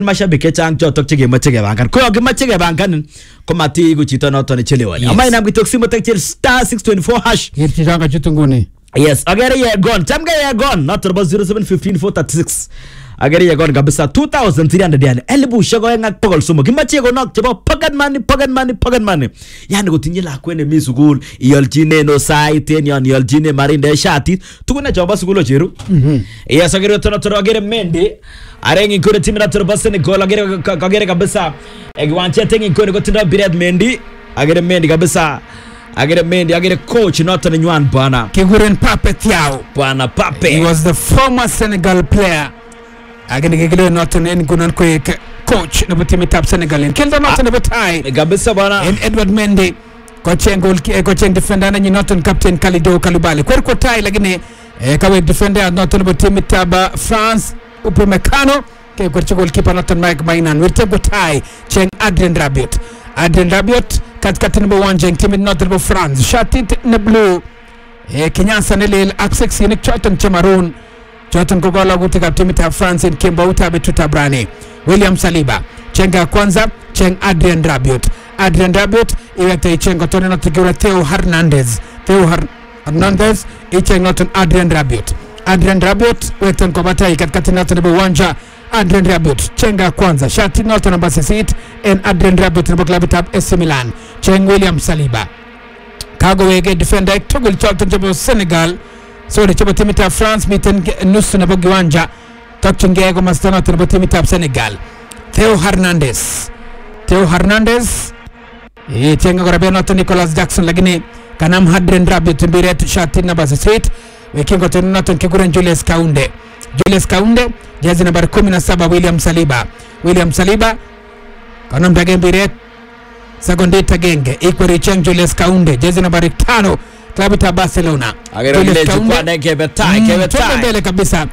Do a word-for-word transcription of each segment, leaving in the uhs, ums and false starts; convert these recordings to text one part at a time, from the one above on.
mashabiki chechang chotok chekemoche kebangan ko yokimache kebangan komati ku chito noton nechelewani ama inam kitok simotek chel star six twenty-four hash irchi changa chutunguni. Yes, agere ye gone chamge ye gone not about zero seven one five four three six agere ye gone kabisa two thousand three hundred yani elbu shego ngak pokol sumo kimache ko nok chebo pocket money pocket money pocket money yani kotinye lakwene mi sukul iyoljine no saiten yon iyoljine marinde shati tukuna choba sukul ocheru. Mhm. Yes, agere tono tono agere mende arengi kure timu na turbase ni goal agere agere kabisa egwanche tengi kone kotinda biret mendi agere mendi kabisa agere mendi agere coach not on nywan bana Kiguren Pape Thiaw. bana Pape. He was the former Senegal player. Agene kigile not on gunan ko coach na timu tap Senegal. Kelda not on betai. Kabisa bana En Edward Mendy coaching goal coaching defender na not on captain Kalido Kalubale. Kwer ko tai lagine kawe defender not on timu taba France Upamecano ke kwer goalkeeper not on Mike Mainan. Wirte ko tai cheng Adrien Rabiot. Adrien Rabiot katikati number one jeng timu not on France. Shatit ne blue e Kenyansa ne lel Axex ne choton Cameroon. Choton ko gola kutoka timu ta France in Kimba utabe tutabrani. William Saliba chenga kwanza cheng Adrien Rabiot. Adrien Rabiot iwete chenga tone not gura Theo Hernandez. Theo Hernandez icheng not Adrien Rabiot. Adrien Rabiot weton ko batai katikati not number one ja Adrien Rabiot chenga kwanza shati not number six and Adrien Rabiot number club tab A C Milan cheng William Saliba kago wege defender togol choton jabo Senegal so de chabo timita France miten nusu na bogwanja tokchenge go mastana turbo timita Senegal. Theo Hernandez Theo Hernandez e chenga go rabeno to Nicolas Jackson lagini kanam Adrien Rabiot biret shati number six wekingo to naton kiguren Julius Kounde Julius Kounde jezi nambari kumi na saba William Saliba William Saliba kanam dagembiret sekondi tagenge ikweri cheng Julius Kounde jezi nambari tano klabu ta Barcelona agere ile chukwa neke betai ke betai mbele kabisa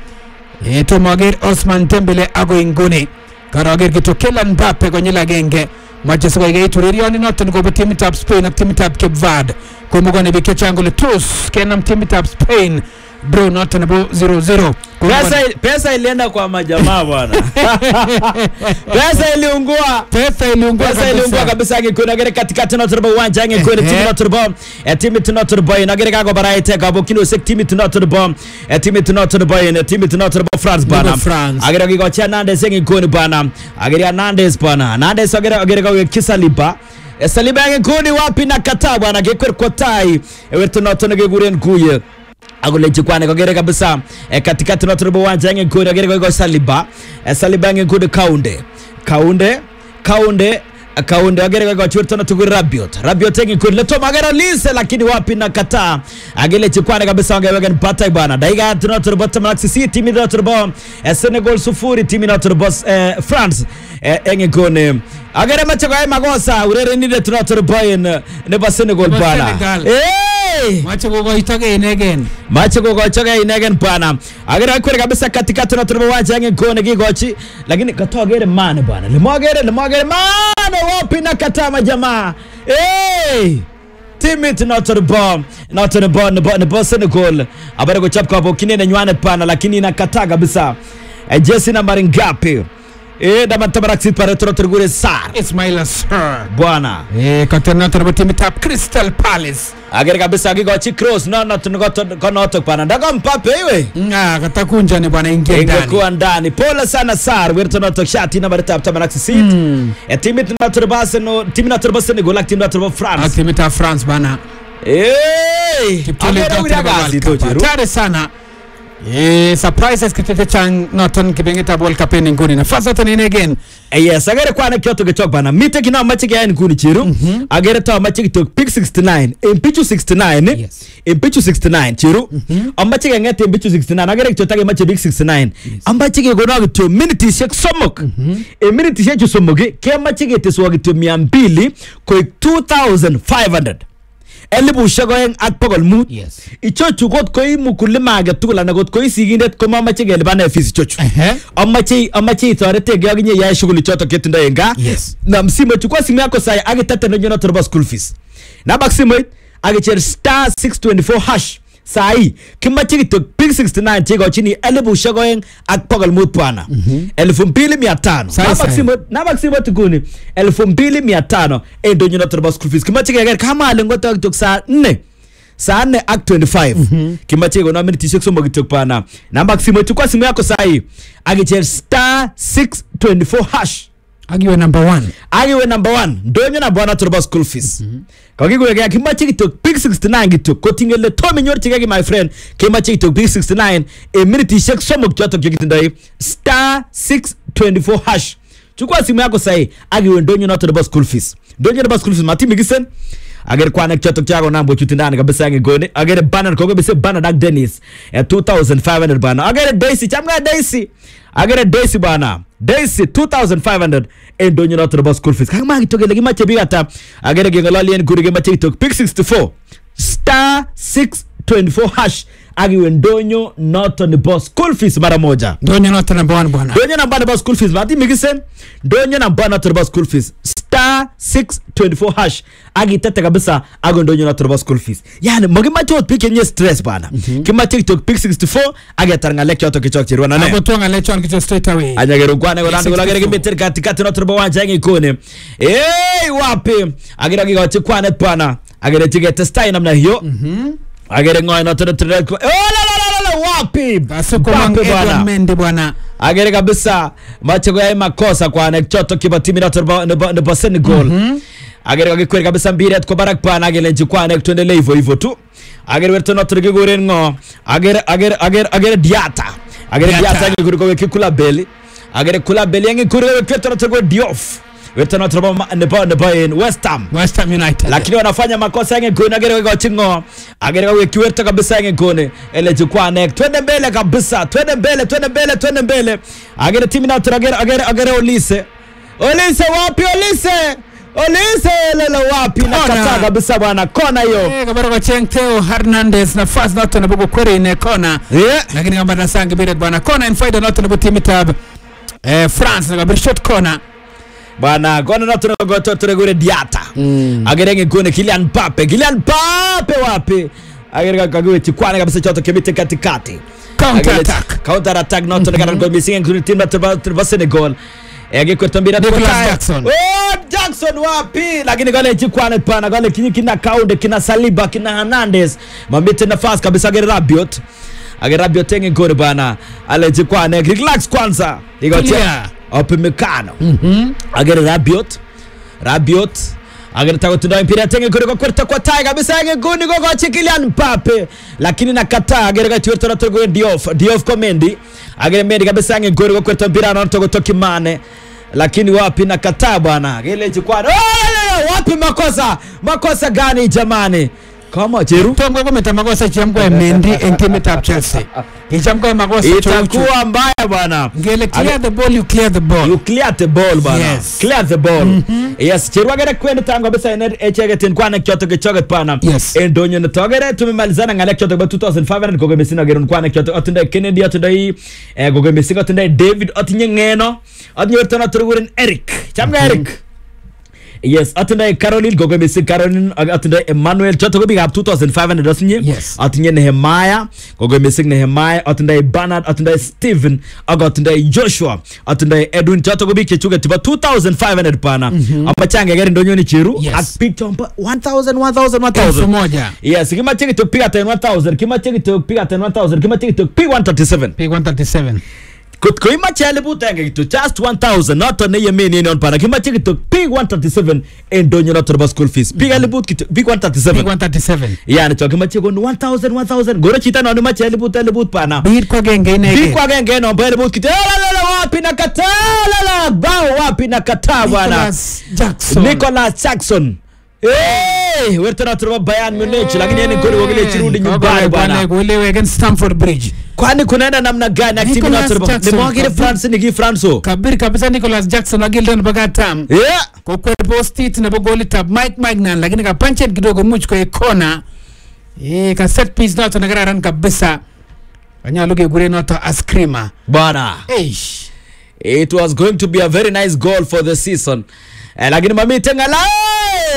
eto magir Osman Dembele ago inguni karagir kitokela Mbappe kwenye lagenge Manchester United turirioni noton go timu ta Spain na timu ta Cape Verde kumugone bikechango le tous kenam timu ta Spain bro not on zero zero. Pesa pesa ilienda kwa majamaa bwana. Pesa iliungua. Pesa iliungua. Pesa iliungua kabisa ngikuna gere katikati na turbo wanja ngikuna timu na turbo. E timu tuna turbo na gere kago baraite kabo kino sek timu tuna turbo. E timu tuna turbo na timu tuna turbo France bana. Agere gigo cha Nandes ngikuna bana. Agere Nandes bana. Nandes agere agere kago Kisaliba. E Saliba ngikuni wapi na kata bwana gekwer kotai. E wetu na tuna geguren kuye. Agole chikwane kagere kabisa e katikati na turbo wanja nge kodi agere kwa Saliba e Saliba nge kodi Kounde Kounde Kounde Kounde agere kwa churto na tugu Rabiot Rabiot nge kodi leto magara lise lakini wapi na kata agele chikwane kabisa angewega nipata bwana daiga tuna turbo tamalaxi si timi na turbo e Senegal sufuri timi na turbo e France e nge kone agere macho kwa magosa urere nide tuna turbo ne ba Senegal bwana eh macho gogo itoke inegen macho gogo itoke inegen bwana agere kwere kabisa katikati na turbo wanja nge kone gigochi lakini katogere mane bwana limogere limogere mane wapi na katama jamaa eh timit na turbo na turbo na bo Senegal abare go chapka hapo kinene nywane pana lakini inakataa kabisa jesi nambari ngapi eh dama tabaraksi para turogure Sar Ismaila Sar bwana eh katana turbo timu tap Crystal Palace agere kabisa gigochi cross na na tunogoto konoto pana ndaga Mbappe iwe nga katakunja ni bwana ingia ndani ingekuwa ndani pole sana Sar wirto na shati nambari tap tabaraksi sit e timu na turbase no timu na turbase ni gola timu na turbo France timu ta France bana eh agere uriagazi tojeru tare sana eh surprises kitete chang noton kibengeta ball kapeni nguni na fasa tani again yes agere kwa na kyoto getok bana mite kina machi ga nguni chiru agere ta machi getok pick sixty-nine impichu sixty-nine yes impichu sixty-nine chiru amachi ga ngete impichu sixty-nine agere kyoto ga machi big sixty-nine amachi ga gona gito minute shek somok e minute shek somoge ke machi ga teswa gito mia mbili ko two thousand five hundred elibu shagoeng ak pogol mut yes ichochu got koi mukulima age tugul ana got koi sigindet ko mamache gelibana fees ichochu amache amache itorete gaginye ya shughuli choto ketindo yenga yes na msimo chukua simu yako sai age tata nyo turbo school fees na baksimo age cher star six twenty-four hash sai kimache kitok pick sixty-nine chego chini elebu shagoeng ak pokol mut bwana elfu mbili mia tano na maximo na maximo tukuni elfu mbili mia tano e ndonyo noto ba school fees kimache keger kama alengoto kitok saa nne saa nne ak twenty-five kimache go na minute six somo kitok bwana na maximo tukwa simu yako sai agichel star six twenty-four hash agiwe number one agiwe number one ndonyo na bwana turbo school fees kakigwege kimache kitok pick sixty-nine kitok kotingele tomi nyor chigegi my friend kimache kitok pick sixty-nine e minute six somo kitok kitindai star six twenty-four hash chukua simu yako sai agiwe ndonyo na turbo school fees ndonyo na school fees matimi gisen ager kwa nek chotok chago nambo chutindani kabisa yangi gone ager banner kogo bise banner dak Dennis e two thousand five hundred bana ager Daisy chamga Daisy ager Daisy bana Daisy two thousand five hundred e ndonyo na turbo school fees kama kitogele gimache bigata ager gengalali en gurige mache kitok pick sixty-four star six twenty-four hash agiwe ndonyo not on the boss school fees mara moja ndonyo not number one bwana ndonyo na bana boss school fees mati migisen ndonyo na bana turbo school fees star six twenty-four hash agi tete kabisa ago ndonyo na turbo school fees yani mogi macho pick yenye stress bana kima TikTok pick sixty-four agi taranga lekyo to kichok chirwana ne ago tonga lecho kicho straight away anyagero kwane go lando lagere gimeter katikati na turbo wanja yenye ikone eh wapi agira gigachi kwane pana agira tigete style namna hiyo mhm agere ngoy na tere tere oh la la la wapi basi kwa Edward Mende bwana agere kabisa machego ya makosa kwa nek choto kiba timu na turbo ne Senegal mm-hmm. agere kagikweri kabisa mbire kwa barak pana agere njikwa nek tuendelee hivyo hivyo tu agere werto na turge goren ngo agere agere agere agere Diata agere Diata ngikuri kwa kikula beli agere kula beli ngikuri kwa kweto na turgo Diouf werto na turbo ne ba ne ba in West Ham West Ham United lakini wanafanya makosa yenge gone agere kwa chingo agere kwa kiwerto kabisa yenge gone ele jukwa nek twende mbele kabisa twende mbele twende mbele twende mbele agere timu na agere agere agere Olise Olise wapi Olise Olise lele wapi na kata kabisa bwana kona hiyo eh kabara kwa Cheng Theo Hernandez na fast not na bugo kwere ine kona yeah. lakini kama nasanga bire bwana kona in faida not na timu tab eh France na kabira shot kona bana gona na tunago turegure Diata mm. agere ngikone Kylian Mbappe Kylian Mbappe wapi agere kagwe chikwane kabisa choto kibite katikati counter attack counter attack not to the goal missing including team na Senegal ege kwetambira Jackson oh Jackson wapi lakini gole chikwane pana gole kinyi kina Kaunde kina Saliba kina Hernandez mamite nafasi kabisa agere Rabiot agere Rabiot tenge gole bana ale chikwane relax kwanza igotia opimekano mhm agere Rabiot Rabiot agere tago tudai mpira tenge gole kwa kwerta kwa tai kabisa yenge guni go kwa Kylian Mbappe lakini nakata agere kwa tuerto na togo Diouf Diouf Komendi agere Mendy kabisa yenge gole kwa kwerta mpira na togo toki Mane lakini wapi nakata bwana gele chikwana oh, wapi makosa makosa gani jamani kama jeru tongo kwa metamakosa chiamko ya Mendy en team tab Chelsea ichamko ya makosa itakuwa mbaya bwana ngele clear the ball you clear the ball you clear the ball bwana yes. clear the ball mm-hmm. yes jeru agere kwenda tango besa ene echegeten kwana kyoto kechoget pana yes. endonyo ne togere tumemalizana ngale kyoto ba two thousand five hundred gogo mesina gerun kwana kyoto atunda Kennedy atunda i eh, gogo mesina atunda David atinye ngeno atinye tona turuguren Eric chamga mm-hmm. Eric yes atunda Caroline gogo mesina Caroline atunda Emmanuel choto gobi gap two thousand five hundred asinye yes. atinye Nehemiah gogo mesina Nehemiah atunda Bernard atunda Steven atunda Joshua atunda Edwin choto gobi kechuga tiba two thousand five hundred pana mm-hmm. apachanga gari ndonyo ni chiru yes. akpita one thousand one thousand one thousand moja yes kima cheki to piga ten one thousand kima cheki to piga ten one thousand kima cheki to piga one thirty-seven piga one thirty-seven Kut kima chele butenge to just one thousand not on ye meni on para kima cheki to piga one thirty-seven endonyo na turbo school fees piga lebut kito piga one thirty-seven piga one thirty-seven yani to kima cheki one thousand one thousand gore chita na ma chele but lebut pana bir kwa genge ine bir kwa genge no bare but kito la la wapi na katala la bao wapi na kataa bwana Jackson Nicholas Jackson eh werto na turbo Bayern Munich lakini yeye ngori wogele chirudi nyumbani bwana gole against Stamford Bridge kwani kunaenda namna gani active na turbo ni mwagire France ni gi France kabir kabisa Nicholas Jackson agilden bagatam yeah kwa kwa post na goli tab Mike Magnan lakini ka punch kidogo much kwa kona eh ka set piece na tunagara ran kabisa anyalo ge gure not as creamer bana eish it was going to be a very nice goal for the season eh, lakini mami tengala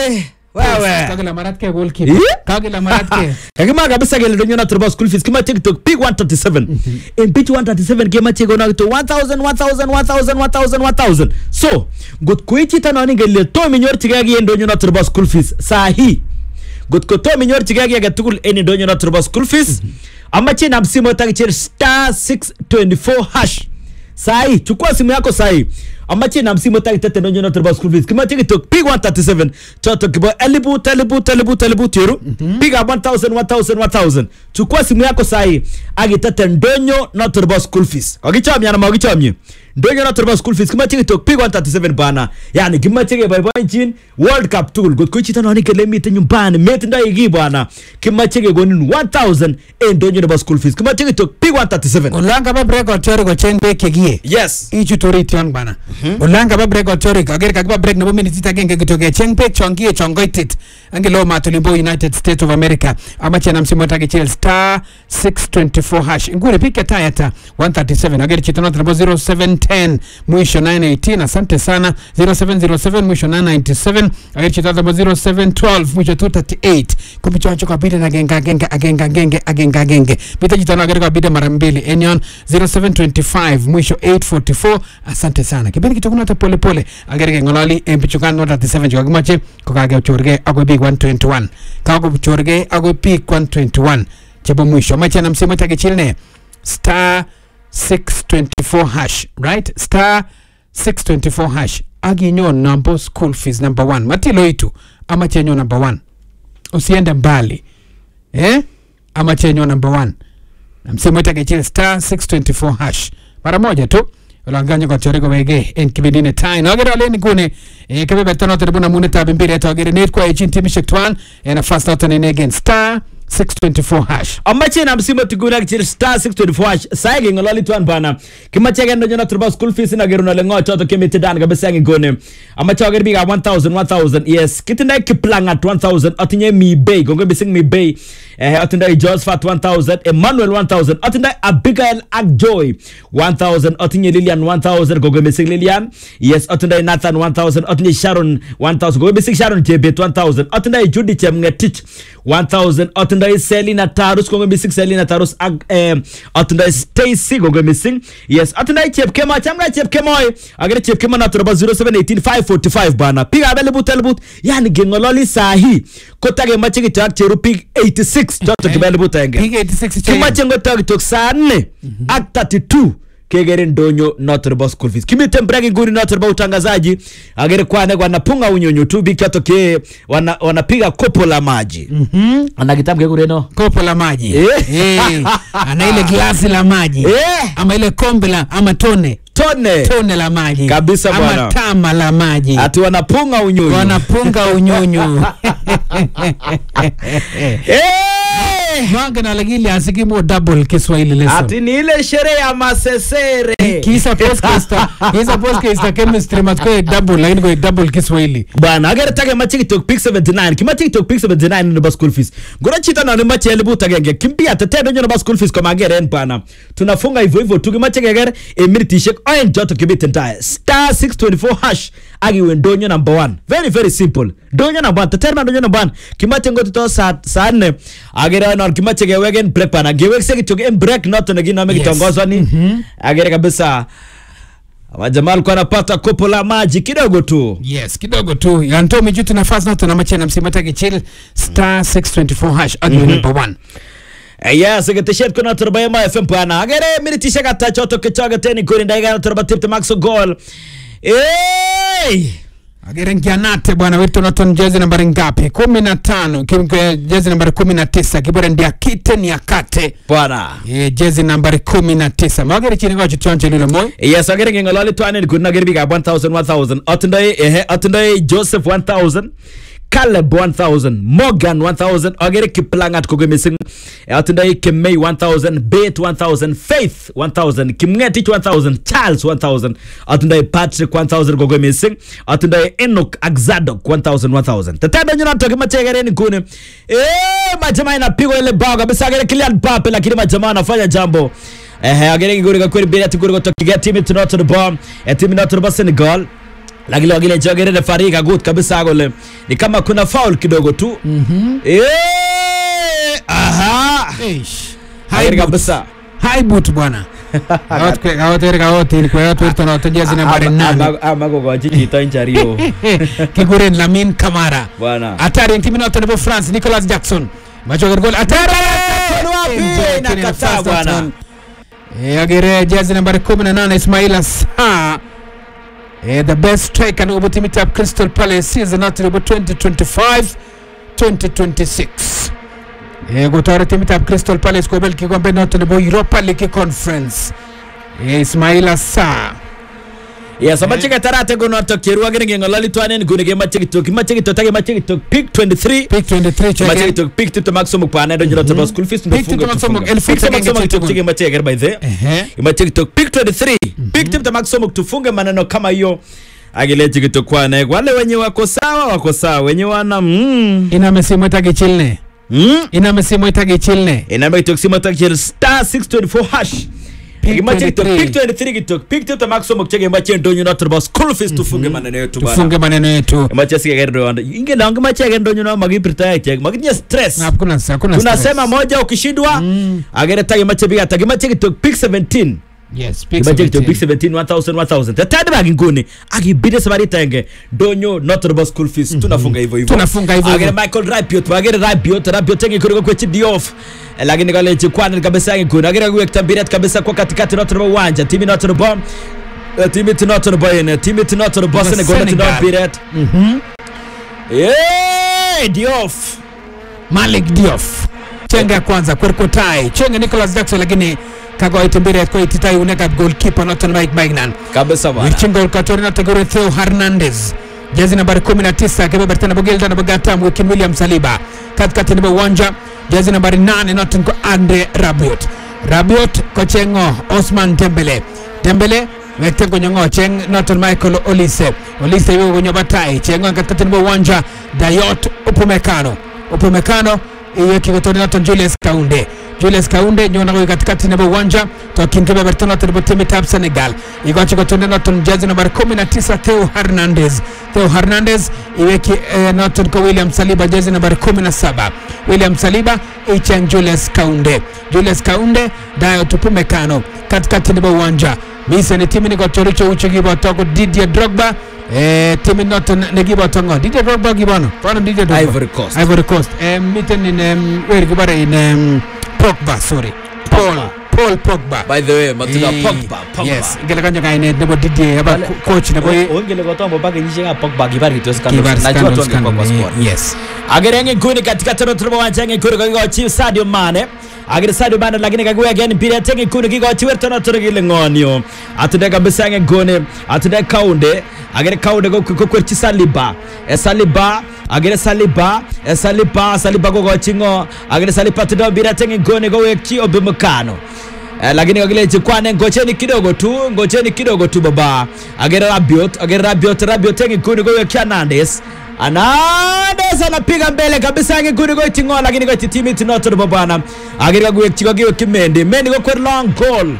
Wewe. Kagila maratke goalkeeper. Eh? Kagila maratke. Kagima kabisa gele donyo na turbo school fees kima TikTok pick one thirty-seven. In pitch one thirty-seven kima chego na to one thousand one thousand one thousand one thousand one thousand. So, gut kuichi tanoni gele to minyor tigagi en donyo na turbo school fees. Sahi. Gut ko to minyor tigagi aga tukul eni donyo na turbo school fees. Ama chini na msimu takichiri star six twenty-four hash. Sahi, chukua simu yako sahi. Ama chini na msimu takitete donyo na turbo school fees. Kima TikTok pick one thirty-seven. Choto kibo elibu telibu telibu telibu tiru. Pick up one thousand one thousand one thousand. Chukua simu yako sahi. Agitete donyo na turbo school fees. Wakichami yana wakichami. Donyo na turbo school fees. Kima TikTok pick one thirty-seven bana. Yani kima chike bye bye chin World Cup tool. Good kuichita na nike lemite nyumbani. Mete nda igi bana. Kima chike gonin one thousand en donyo na school fees. Kima TikTok pick one thirty-seven. Ulanga ba break ochori go chen be kegie. Yes. Ichu toriti on bana. Ulanga ba break ochori agere kagiba break na bomini tita genge kitoke chen be chongie chongoitit. Angelo Matulimbo United States of America. Amache na msimu tage chel star six twenty-four hash. Ngure pika tayata one thirty-seven. Agere chitano trabo zero seven ten mwisho nine eighteen. Asante sana zero seven zero seven mwisho nine ninety-seven. Agere chitano trabo zero seven twelve mwisho two thirty-eight. Kumpicho wancho kwa bide na genga genga agenga genge agenga genge. Bita chitano agere kwa bide marambili. Enyon zero seven twenty-five mwisho eight forty-four. Asante sana. Kibeni kitokuna ta pole pole. Agere gengolali mpichukan one thirty-seven. Chukwa kimache kukage uchorge ako big one twenty-one. Kago uchorge ako big one twenty-one. Chebo mwisho. Macha na msimu tage chilne. Star six twenty-four hash. Right? Star six twenty-four hash. Agi nyo number school fees number one. Matilo itu. Ama chenyo number one. Usiende mbali. Eh? Ama chenyo number one. Na msimu tage chilne star six twenty-four hash. Mara moja tu. Ulanganya kwa chorego wege en kibidine time. Nagere aleni kune e kebe betano terbuna mune tabimbire to agere net kwa echin timishek twan and a fast out and again star six twenty-four hash. Amache na msimu tiguna kichiri star six twenty-four hash. Saigi ngolali tuan bana. Kimache gendo jona turbo school fees na geru na lengo choto kemiti dan kabisa ngone. Amache agere biga one thousand one thousand. Yes, kitinda kiplanga one thousand. Atinye mi bay. Gongo bising mi bay. Eh atinda Josephat one thousand. Emmanuel one thousand. Atinda Abigail Agjoy one thousand. Atinye Lilian one thousand. Gongo bising Lilian. Yes, atinda Nathan one thousand. Atinye Sharon one thousand. Gongo bising Sharon Jebet one thousand. Atinda Judy Chemngetich one thousand. Atinda Selina Tarus gongo missing Selina Tarus ag eh atunda Stacy gongo missing. Yes, atunda Chep Kema chamga Chep Kema agere Chep Kema na turba zero seven one eight five four five bana piga abele telbut yani gengololi sahi kotage machi kitak cheru pig eighty-six toto kibele butenge Pig eighty-six kimache ngotak tok saa nne at thirty-two kegere ndonyo Notre school fees kimite mbragi nguri Notre utangazaji agere kwane kwa napunga unyonyo tu bikato ke wana wanapiga kopo la maji mhm ana kitabu kegure no kopo la maji eh, eh ana ile glasi la maji eh ama ile kombe la ama tone tone tone la maji kabisa bwana ama tama la maji ati wanapunga unyonyo wanapunga unyonyo eh Mwanga na lagili asikimo double Kiswahili lesson. ati ni ile sherehe ya masesere Kisa postcasta, kisa postcasta chemistry matko double lakini kwa double Kiswahili. Bwana agere tage machi TikTok pick seventy-nine kima TikTok pick seventy-nine no school fees. Ngora chita na machi elibu tage kimpia tete nyo no school fees kwa magere en bana. Tunafunga hivyo hivyo tukimachi gegere emiriti shek oyen joto kibit entire star six twenty-four hash agi wendonyo number one. Very very simple. Donyo number one tete na donyo number one kimachi ngoto to sa sa nne agere na kimachi gewegen break bana gewek seki toke en break not na gina megi tongozwa ni agere kabisa Wajamal kwa napata kopo la maji kidogo tu. Yes, kidogo tu. Yanto mijutu nafasi na tunamache na msimata kichil star six twenty-four hash agi mm -hmm. number one. Yes, geteshet kuna turba ma F M pana. Agere miriti shaka tachoto kichoga teni kuri ndaiga turba tipte maxo goal. Hey! Agere ngianate bwana wetu naton jezi nambari ngapi? kumi na tano. Kimke jezi nambari kumi na tisa. Kibore ndia kite ni akate. Bwana. E, jezi nambari kumi na tisa. Magere chini kwa chuchonche lilo moi? Yes, agere ngengolali tuane kuna agere biga one thousand one thousand. Atundai ehe atundai Joseph one thousand. Caleb one thousand, Morgan one thousand, agere kiplangat kogo missing. Atundai Kimei one thousand, Bait one thousand, Faith one thousand, Kimngetich one thousand, Charles one thousand, atundai Patrick one thousand kogo missing. Atundai Enoch Axadok one thousand one thousand. Tatanda nyuna toki machegere ni kune. Eh, majama inapigwa ile bao kabisa agere Kylian Mbappe lakini majama anafanya jambo. Eh, agere nguri kwa kweli bila tukuri kutoka timu tunato the bomb. Timu tunato the Senegal. Lakini wagile jogere referee kagut kabisa gole. Ni kama kuna foul kidogo tu. Mhm. Eh! Aha! Eish. Hai kabisa. Hai boot bwana. Awat kwa awat erga awat in kwa awat wirto na jezi nambari nane. Ama gogoji chito injario. Kiguren Lamine Camara. Bwana. Atari timu na tano France Nicolas Jackson. Majoger goal atari. Wapi nakata bwana. Eh agere jezi nambari kumi na nane Ismaila Sarr. Eh the best striker na timu ya Crystal Palace season number twenty twenty-five twenty twenty-six. Eh gotare timu ya Crystal Palace kwa bel kikombe na tano Europa League Conference. Eh Ismaila Sarr. Yes, amachika tarate gono tokiru agere ngolali twanen gune ge machiki toki machiki totage machiki tok pick twenty-three pick twenty-three check machiki tok pick to maximum pana ndo jira to school fees ndo funga maximum el fix maximum tok chige machiki gerba ide machiki tok pick twenty-three pick to maximum tufunge maneno kama hiyo agile chiki tok kwana wale wenye wako sawa wako sawa wenye wana mm ina mesimu itage chilne mm ina mesimu itage chilne ina mesimu itage itage star six twenty-four hash pick twenty-three kitok pick to maximum chege mache ndonyo na turbo school fees tufunge maneno yetu bana tufunge maneno yetu mache sige gero ndo inge langu mache gero ndonyo na magipirta yake maginya stress hakuna hakuna stress tunasema moja ukishindwa mm. agere tagi mache biga tagi mache kitok pick seventeen yes pick seventeen pick seventeen one thousand one thousand tata bagi nguni agibide sabari tenge ndonyo na turbo school fees tunafunga hivyo hivyo tunafunga hivyo agere Michael Rabiot agere Rabiot Rabiot tenge kuruko kwa Diouf lakini kale chikwana kabisa nguni agere kuweka mbiret kabisa kwa katikati na turbo uwanja timu na turbo timu tuna turbo ene timu tuna turbo sene gona tuna mbiret mhm eh Diouf Malik Diouf chenga ya kwanza Kwerkotai chenga Nicolas Jackson lakini kagwa itembere kwa ititai uneka goalkeeper Norton Mike Magnan kabisa bwana Virchingo Katorina Tegore Theo Hernandez jezi nambari kumi na tisa kebe Bertana Bogelda na Bogata Mwekin William Saliba katikati ni uwanja jezi nambari nane Norton kwa Andre Rabiot Rabiot kwa chengo Osman Dembele Dembele wekte kwenye ngo cheng Norton Michael Olise Olise yuko kwenye batai chengo katikati ni uwanja Dayot Upamecano Upamecano iwe kikotori Norton Julius Kaunde Julius Kaunde nyona kwa katikati na uwanja tokin kebe Bertana Norton timu ya Senegal iko kikotori Norton jezi nambari kumi na tisa Theo Hernandez Theo Hernandez iweki eh, Norton kwa William Saliba jezi nambari kumi na saba William Saliba icheng Julius Kaunde Julius Kaunde dayo Upamecano katikati na uwanja Misa ni timu ni kwa choricho uche giba toko Didier Drogba eh timu Norton ne giba tongo Didier Drogba gibano fano Didier Drogba Ivory Coast Ivory Coast eh miten in um, where gibara in um, Pogba sorry Paul Paul Pogba by the way matuna eh, Pogba Pogba yes ingela kanja kaine nebo Didier aba coach nebo ongele kwa tombo bage nyisha Pogba gibari to scandal najua tu kwa squad yes agerenge kuni katika tano turbo wanjenge kuri kwa chief Sadio Mane agere Sadio Mane lakini kagwe again pira tenge kuni kiko chiwerto na turigile ngonyo atude kabisa nge gone atude Kaunde agere Kaunde go kwerchi Saliba e Saliba agere Saliba e Saliba Saliba go chingo agere Saliba tudo pira tenge gone go weki Upamecano Eh, lakini kagile chikwane ngocheni kidogo tu ngocheni kidogo tu baba agere Rabiot agere Rabiot Rabiot tenge kuni go weki Hernandez Hernandez anapiga mbele kabisa ngikuni go tingo lakini go timu tinoto bwana agere go weki go Kimendi Mendi go kwa long goal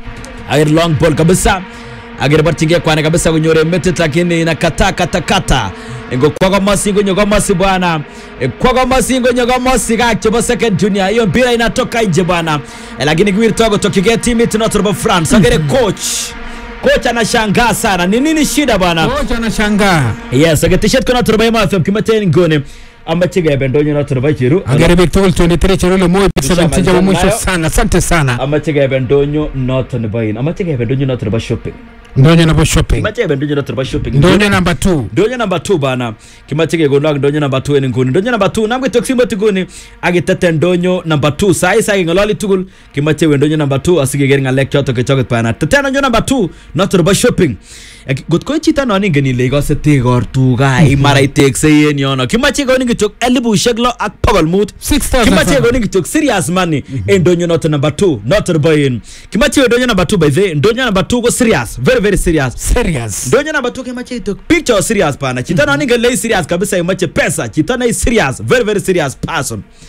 agere long ball kabisa agere bartinge kwane kabisa kunyore mete lakini inakata kata kata ngo kwa masi ngo nyoga masi bwana kwa masi ngo nyoga masi kacho second junior hiyo mpira inatoka nje bwana lakini gwirto go tokige timu tinoto France agere coach coach anashangaa sana ni nini shida bwana coach anashangaa yes agere t-shirt kuna turbo ya mafia kimateni ngone amachiga ebendonyo na turbo chiru agere Victor twenty-three chirulo moyo seventeen jamu mwisho sana asante sana amachiga ebendonyo not on bain amachiga ebendonyo na turbo shopping ndonyo na shopping amachiga ebendonyo na turbo shopping ndonyo number two ndonyo number two bana kimachiga gondo ndonyo number two ni nguni ndonyo number two namwe toximo tuguni agitete ndonyo number two sai sai ngolali tugul kimachiga ndonyo number two asigegeri ngalek choto ke choket pana tete ndonyo number two na turbo shopping gotko chita no ninge ni lego se tigor tu gai mara itekse yen yono kimachiga ninge tok elibu sheglo ak pogol mut six thousand kimachiga ninge tok serious money ndonyo not number two not turbo in kimachiga ndonyo number two by the ndonyo number two go serious very very serious serious ndonyo number two kimachiga tok picture serious pana chita no ninge lay serious kabisa imache pesa chita na serious very very serious person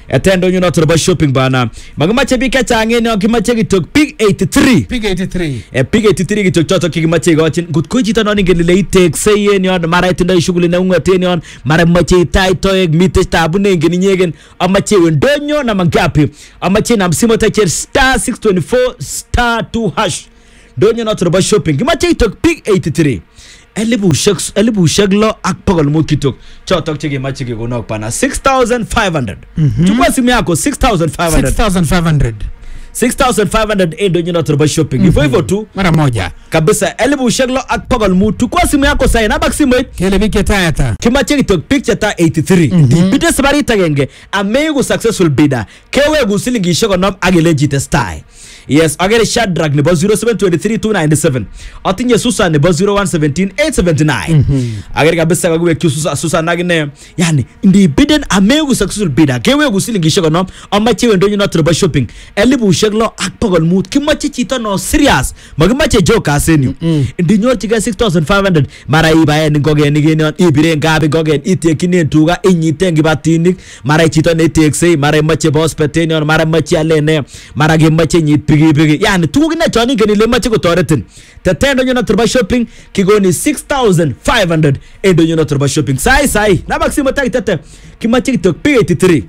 etendo nyo noto bo shopping bana magimache bika change ne kimache kitok pig eighty-three pig eighty-three e pig eighty-three kitok choto kimache gochin gut ko chito no ningel le itekse yen yon mara tindo shughuli na ungwaten yon mara mache taito ek mite tabu ne ngeni nyegen amache wendonyo na mangapi amache na msimo tacher star six twenty-four star two hash donyo noto bo shopping kimache kitok pig eighty-three elibu shaks elibu shaglo akpagol mukitok chotok chege machige gonok pana six thousand five hundred chukua simu yako six thousand five hundred six thousand five hundred six thousand five hundred endo nyina turba shopping hivyo hivyo tu mara moja kabisa elibu shaglo akpagol mutu kwa simu yako sai na baksimu kele bike tayata kimache tok picture ta eighty-three bide sabari tagenge amego successful bidder kewe gusilingi shogo nom agelejite style. Yes, agere Shadrach nebo zero seven two three two nine seven. Atinye Susan nebo zero one one seven eight seven nine. Agere kabisa kagwe Susan Susan nagine yani ndi bidden amegu successful bidder. Kewe gusilingi shego no amache wendo nyina turba shopping. Elibu sheglo akpagol mood kimache chito no serious. Magimache joke asenyu. Ndi nyor chiga six thousand five hundred mara iba en ngogen ngene ibire ngabe ngogen itekine tuga inyite ngibatinik mara chito ne tekse mara mache boss petenion mara mache alene mara gemache nyit pigi pigi yani tugu ne chani ngeni le mache ko toretin tetendo nyona turba shopping kigoni six thousand five hundred endo nyona turba shopping sai sai na maximum tag tete kimache kitok pig eighty-three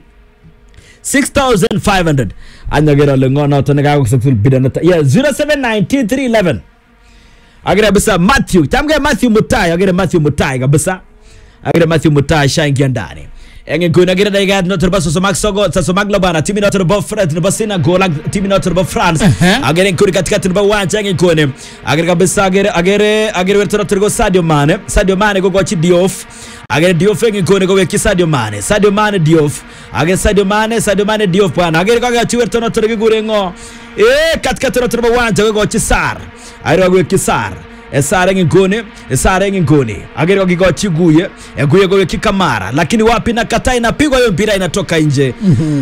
six thousand five hundred anyagera le ngona to ne ga ko successful bidanata yeah zero seven nine three one one agere bisa Matthew tamge Matthew Mutai agere Matthew Mutai kabisa agere Matthew Mutai shangia ndani enge kuna gira daiga no turba so somak sogo sa somak lobana timi no turba France no basina gola timi no turba France agere kuri katika turba wanja enge kone agere kabisa agere agere agere werto turgo Sadio Mane Sadio Mane go gochi Diouf agere Diouf enge kone go weki Sadio Mane Sadio Mane Diouf agere Sadio Mane Sadio Mane Diouf bana agere go gachi werto no turgo gurengo eh katika turba wanja go gochi Sar agere go weki Sar esare ngone esare ngone agere kwa kigochi guye eguye kwa kikamara lakini wapi na katai inapigwa hiyo mpira inatoka nje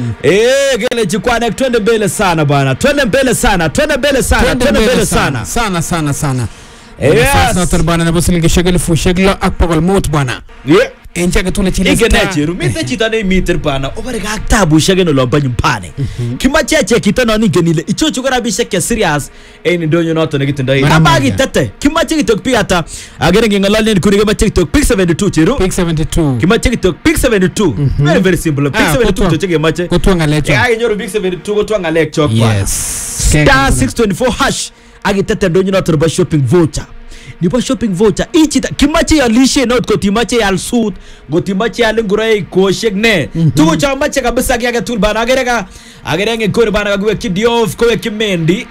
eh gele jikwane twende mbele sana bwana twende mbele sana twende mbele sana twende mbele sana sana sana sana yes na turbana na bosilingi shegel fu sheglo akpagol mot bwana yeah enja ke tule chile igeneche rumite chitane meter bana obare ga tabu shegeno lo banyu mpane kimacheche kitano ni genile ichocho gara bisheke serious eni ndonyo noto ne kitendai abagi tete kimache kitok piata agere ngalale ni kuriga mache kitok pick seventy-two chiru pick seventy-two kimache kitok pick seventy-two very very simple pick seventy-two to chege mache kotwanga lecho ya nyoru pick seventy-two kotwanga lecho kwa yes star six twenty-four hash agitete ndonyo noto ba shopping voucher nipa shopping voucher ichi kimache ya lishe not ko timache ya suit go timache ya ngurai ko shegne tugo cha mache kabisa kiaga tool bana agere ka agere nge ko bana gwe kidiof ko kimendi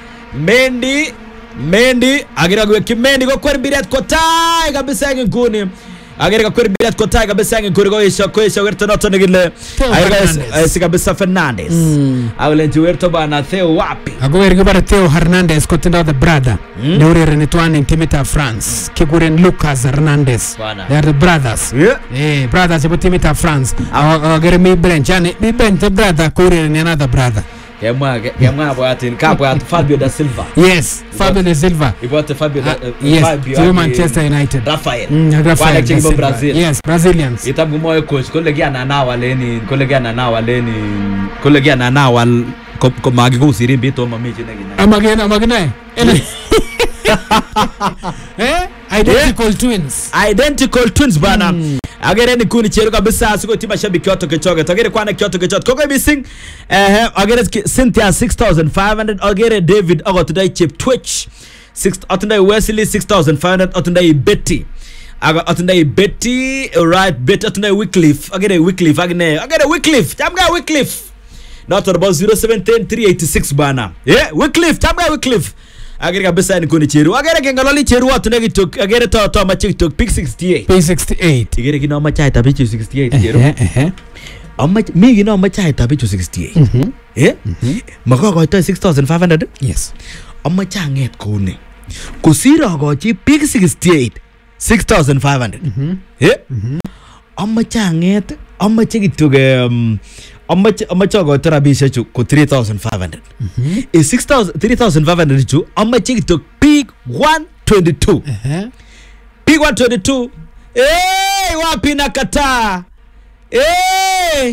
mendi mendi agere gwe kimendi go kwere biret ko tai kabisa nge ngone agere ka kwere biret ko tai kabisa nge ngore go isha ko isha werto not ngile agere sika kabisa Fernandes agele werto bana Theo wapi agere ke bara Theo Hernandez ko tenda the brother ne urere ne twane timita France kiguren Lucas Hernandez they are the brothers yeah eh brothers ebo timita France agere mi branch yani mi branch the brother ko urere ne another brother kemwa kemwa abo atin kapo at Fabio da Silva yes Fabio da Silva ibote Fabio da Fabio to Manchester United Rafael Rafael kwa Brazil yes Brazilians itabu moyo coach kolegia na na waleni kolegia na na waleni kolegia na na wal ko magi go sirimbi to mamiche ngina amagena amagena eh identical yeah. twins identical twins bana mm. agere ni kuni chero kabisa siko tiba shabiki yoto kechoge tagere kwana kyoto kechoge koko missing eh agere Cynthia six thousand five hundred agere David agotudai chip Twitch six atundai Wesley six thousand five hundred atundai Betty aga atundai Betty right Betty atundai Wycliffe agere Wycliffe agene agere Wycliffe tamga Wycliffe not about zero seven one zero three eight six bana yeah Wycliffe tamga Wycliffe agere kabisa ni kuni cheru agere kengalali cheru watu negi tok agere to to ma TikTok pick sixty-eight pick sixty-eight igere kino ma chai tabichu sixty-eight cheru eh eh amma mi kino ma chai tabichu sixty-eight mhm eh mako ko to six thousand five hundred yes amma changet kone kusira go chi pick sixty-eight six thousand five hundred mhm eh amma changet amma chikitok um amma amma chago tarabisha chu ko three thousand five hundred mhm e six thousand three thousand five hundred chu amma chikitok pick one twenty-two eh pick one twenty-two eh wapi na kata eh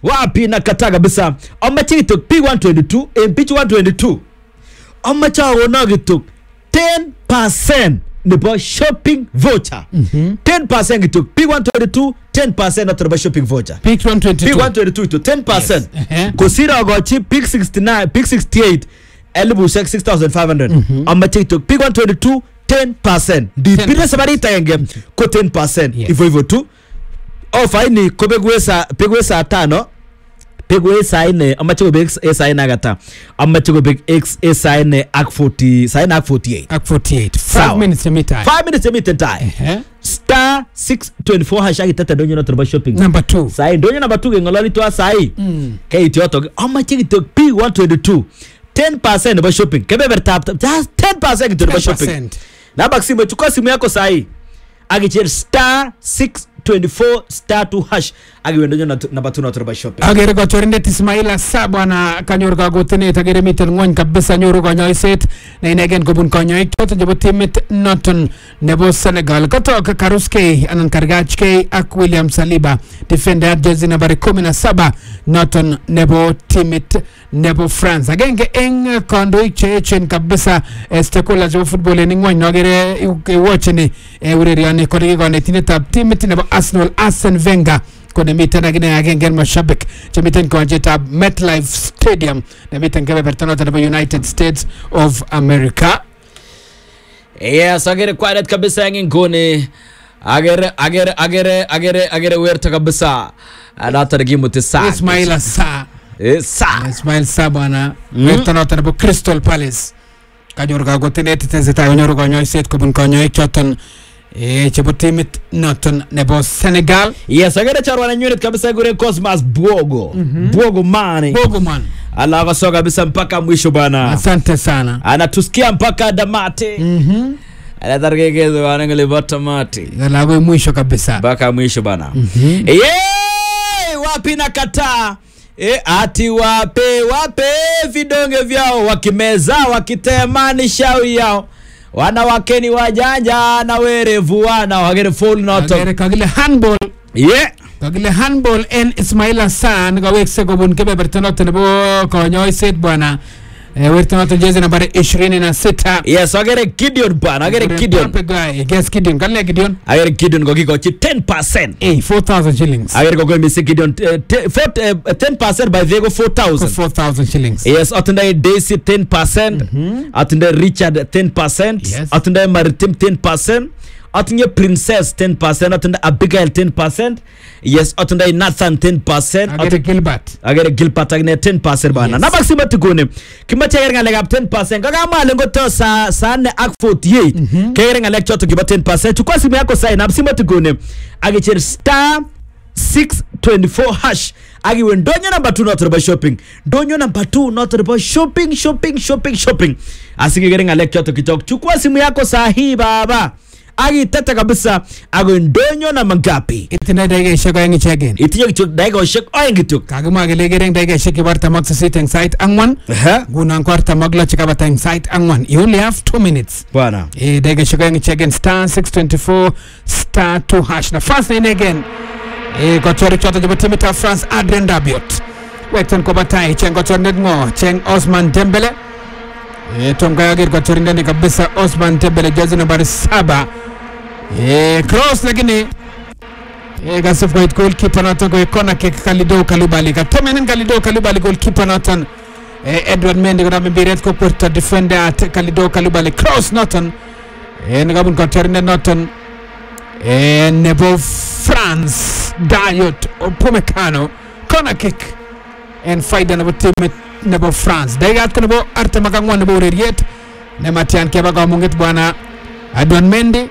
wapi na kata kabisa amache kitok P one twenty-two en pitch one twenty-two amache agona kitok ten percent nebo shopping voucher. Mhm. ten percent kitok P one twenty-two ten percent not nebo shopping voucher. P one twenty-two P one twenty-two to ten percent. Yes. Uh-huh. Kosira agochi P sixty-nine, P sixty-eight elibu six thousand five hundred. Amache kitok P one twenty-two ten percent. Di pile sabari tayenge ko ten percent. Yes. Ivo ivo tu. Ofa ini kopegwe sa pegwe sa tano. Pegwe sa ine amache ko X sa ine agata. Amache ko big X sa ine ak forty, sa ine ak forty-eight. Ak forty-eight. Sawa. five minutes to time. five minutes to meet time. Uh-huh. Star six twenty-four hash agitata donyo na turba shopping. Number two. Sai donyo number two ngolali to sai. Mm. Kay itioto amache ko P one twenty-two ten percent about shopping. Kebe bertap just ten percent about shopping. Na baksimo chukua simu yako sai. Agichel star six twenty-four star two hash agiwendo na namba two na turba shopping. Agere ko Chorindet Ismaila sabwana kanyor ka gotene tagere miten ngwan kabisa nyoru ko nyoiset na inegen kobun ko nyoik toto jebo timit Norton nebo Senegal kotok Karuske anan Kargachke ak William Saliba defender jersey number seventeen Norton nebo timit nebo France agenge eng kondoik cheechen kabisa stakeholders jebo football en ngwan nogere watching e ureriane kodiki konetindetab timit nebo Arsenal Arsene Wenger kone miten agine agenge mashabik chemiten konjetab MetLife Stadium na miten kebe bertanota nebo United States of America. Yes, agere quiet kabisa ngin kone agere agere agere agere agere werta kabisa anatarigi mutisa Ismaila Sa sa Ismail Sa bwana bertanota nebo Crystal Palace kanyor ka gotene titezeta kanyor ka nyoiset kobun konyoik choton eh chebo timit Norton nebo Senegal. Yes, agere charwa na nyuret kabisa gure Cosmas Bwogo. Mm-hmm. Bwogo mane. Bwogo man. Ala kasoga kabisa mpaka mwisho bana. Asante sana. Anatusikia mpaka damate. Mhm. Anatargekezo anangale batamati. Galago mwisho kabisa. Mpaka mwisho bana. Mhm. Yey, wapi na kata? E ati wape wape vidonge vyao wakimeza wakitemani shauri yao. Wanawake ni wajanja na werevu wana wagere full noto. Agere kagile handball. Yeah. Kagile handball en Ismaila San gawekse kobun kebe bertanote nebo konyoiset bwana. Eh bertanote jezi nambari ishirini na sita. Yes, agere Gideon bwana, agere Gideon. Guess Gideon, kale Gideon. Agere Gideon gogikochi ten percent. Eh four thousand shillings. Agere gogo misi Gideon ten percent by Vego four thousand. four thousand shillings. Yes, atunda Daisy ten percent. Atunda Richard ten percent. Yes. Atunda Maritim ten percent. Atunda Princess ten percent. Atunda Abigail ten percent. Yes, atunda Nathan ten percent. Agere Gilbert. Agere Gilbert agene ten percent bana. Yes. Na maximum tukone. Kimache agere ngalek ten percent. Kaka male ngoto sa sa ne ak forty-eight. Kagere ngalek choto kiba ten percent. Chukua simu yako sai na maximum tukone. Agicher star six twenty-four hash. Agi when donyo number two not about shopping. Donyo number two not about shopping, shopping, shopping, shopping. Asiki gere ngalek choto kitok. Chukua simu yako sahi baba. Agi tata kabisa ago ndonyo na mangapi. Itina daige isheko yangi chegen. Itinyo kitok daiga oshek oyengi tuk. Kaguma gele gereng daige isheki barta magsa siteng site angwan. Aha. Guna kwarta magla chikaba teng site angwan. You only have two minutes. Bwana. Eh daige isheko yangi chegen star six twenty-four star two hash. Na fast in again. Eh gochori chota jebo timita France Adrien Rabiot. Wekton kobatai cheng gochori nedngo cheng Osman Dembele. Eh tonga gir gochori ndani kabisa Osman Dembele jezi nambari saba. Eh cross lakini eh gasif kwa goalkeeper naton kwa kona ke Kalidou Koulibaly ka temenen Kalidou Koulibaly goalkeeper naton eh Edward Mendy kwa mbiret ko porta defender at Kalidou Koulibaly cross naton eh ngabun ko terne naton eh nebo France Dayot Upamecano kona kick en faida nebo team nebo France daigat nebo arte magangwan nebo reriet ne matian ke baga munget bwana Edward Mendy